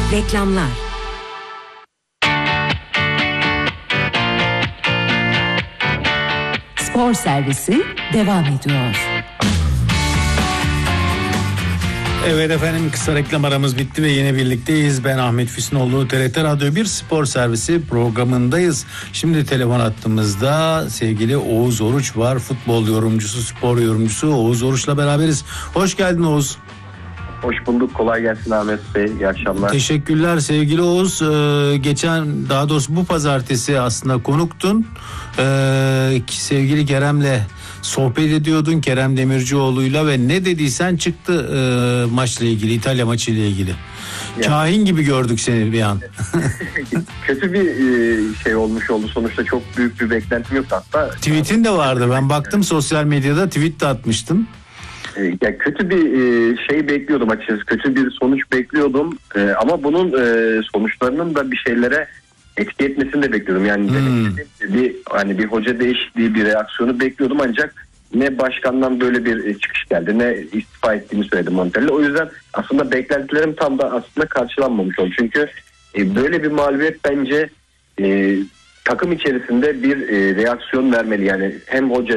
Reklamlar. Spor servisi devam ediyor. Evet efendim, kısa reklam aramız bitti ve yine birlikteyiz. Ben Ahmet Füsunoğlu, TRT Radyo 1 Spor Servisi programındayız. Şimdi telefon hattımızda sevgili Oğuz Oruç var. Futbol yorumcusu, spor yorumcusu Oğuz Oruç'la beraberiz. Hoş geldin Oğuz. Hoş bulduk. Kolay gelsin Ahmet Bey. İyi akşamlar. Teşekkürler sevgili Oğuz. Daha doğrusu bu pazartesi aslında konuktun. Sevgili Kerem'le sohbet ediyordun, Kerem Demircioğlu'yla, ve ne dediysen çıktı maçla ilgili, İtalya maçıyla ilgili. Yani. Kahin gibi gördük seni bir an. Kötü bir şey olmuş oldu. Sonuçta çok büyük bir beklentim yoktu hatta. Tweet'in de vardı. Ben baktım sosyal medyada tweet de atmıştım. Ya kötü bir şey bekliyordum açıkçası. Kötü bir sonuç bekliyordum. Ama bunun sonuçlarının da bir şeylere etki etmesini de bekliyordum. Yani bir hoca değişikliği, bir reaksiyonu bekliyordum, ancak ne başkandan böyle bir çıkış geldi, ne istifa ettiğini söyledi Montella. O yüzden aslında beklentilerim tam da aslında karşılanmamış oldu. Çünkü böyle bir mağlubiyet bence takım içerisinde bir reaksiyon vermeli. Yani hem hoca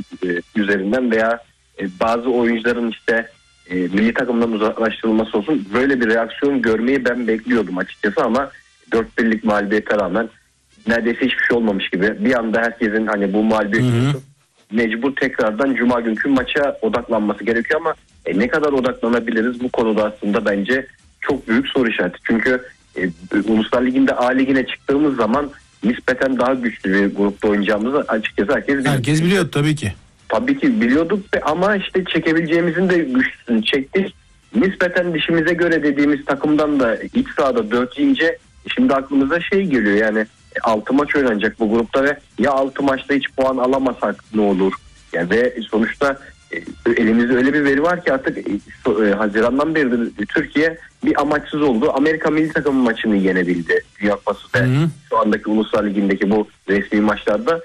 üzerinden veya bazı oyuncuların işte milli takımdan uzaklaştırılması olsun, böyle bir reaksiyon görmeyi ben bekliyordum açıkçası, ama 4-1'lik mağlubiyete rağmen neredeyse hiçbir şey olmamış gibi bir anda herkesin hani bu mağlubiyeti mecbur tekrardan Cuma günkü maça odaklanması gerekiyor, ama ne kadar odaklanabiliriz bu konuda aslında bence çok büyük soru işareti. Çünkü Uluslar Ligi'nde A Ligi'ne çıktığımız zaman nispeten daha güçlü bir grupta oynayacağımızı açıkçası herkes biliyor tabii ki. Tabii ki biliyorduk ama işte çekebileceğimizin de güçlüsünü çektik. Nispeten dişimize göre dediğimiz takımdan da iç sahada 4 yiyince şimdi aklımıza şey geliyor, yani 6 maç oynanacak bu grupta ve ya 6 maçta hiç puan alamasak ne olur? Yani ve sonuçta elimizde öyle bir veri var ki artık Haziran'dan beri Türkiye bir amaçsız oldu. Amerika milli takım maçını yenebildi. Dünya Kupası ve şu andaki Uluslar Ligi'ndeki bu resmi maçlarda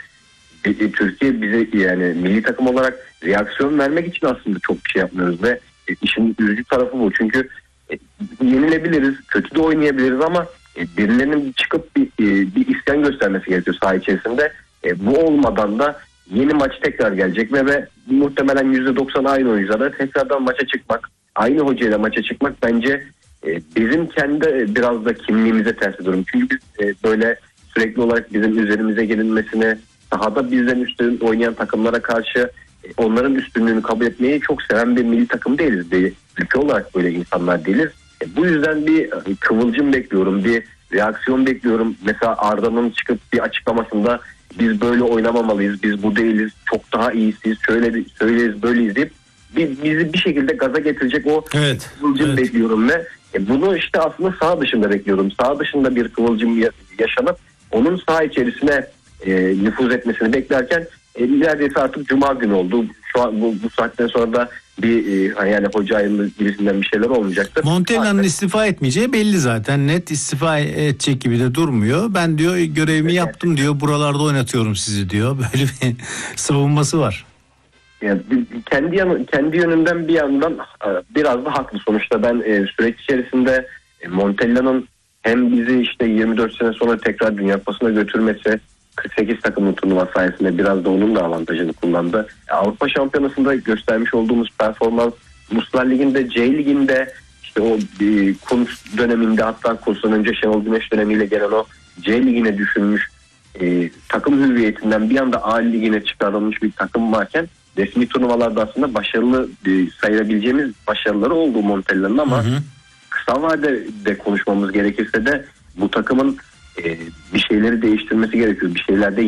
Türkiye bize, yani milli takım olarak reaksiyon vermek için aslında çok bir şey yapmıyoruz ve işin üzücü tarafı bu. Çünkü yenilebiliriz, kötü de oynayabiliriz ama birilerinin çıkıp bir isyan göstermesi gerekiyor saha içerisinde. Bu olmadan da yeni maç tekrar gelecek ve muhtemelen %90 aynı oyunculara tekrardan maça çıkmak, aynı hocayla maça çıkmak bence bizim kendi biraz da kimliğimize ters bir durum. Çünkü biz böyle sürekli olarak bizim üzerimize gelinmesine, sahada bizden üstün oynayan takımlara karşı onların üstünlüğünü kabul etmeyi çok seven bir milli takım değiliz. Ülke olarak böyle insanlar değiliz. Bu yüzden bir kıvılcım bekliyorum, bir reaksiyon bekliyorum. Mesela Arda'nın çıkıp bir açıklamasında biz böyle oynamamalıyız, biz bu değiliz, çok daha iyisiyiz, şöyle söyleyiz, böyleyiz deyip bizi bir şekilde gaza getirecek o kıvılcım bekliyorum ve bunu işte aslında saha dışında bekliyorum. Saha dışında bir kıvılcım yaşanıp onun saha içerisine nüfuz etmesini beklerken neredeyse artık Cuma günü oldu. Şu an bu saatten sonra da bir yani hoca ayrılığı gibisinden bir şeyler olmayacaktır. Montella'nın istifa etmeyeceği belli zaten. Net istifa edecek gibi de durmuyor. Ben diyor görevimi yaptım diyor. Buralarda oynatıyorum sizi diyor. Böyle bir savunması var. Yani kendi yönünden bir yandan biraz da haklı. Sonuçta ben süreç içerisinde Montella'nın hem bizi işte 24 sene sonra tekrar Dünya Kupası'na götürmesi, 48 takımlı turnuva sayesinde biraz da onun da avantajını kullandı. Avrupa Şampiyonası'nda göstermiş olduğumuz performans, Uluslar Ligi'nde, C Ligi'nde, işte o Kuntz döneminde, hatta Kuntz'dan önce Şenol Güneş dönemiyle gelen o C Ligi'ne düşünmüş takım hüviyetinden bir anda A Ligi'ne çıkarılmış bir takım varken resmi turnuvalarda aslında başarılı sayılabileceğimiz başarıları oldu Montella'nın, ama kısa vadede konuşmamız gerekirse de bu takımın bir şeyleri değiştirmesi gerekiyor. Bir şeylerde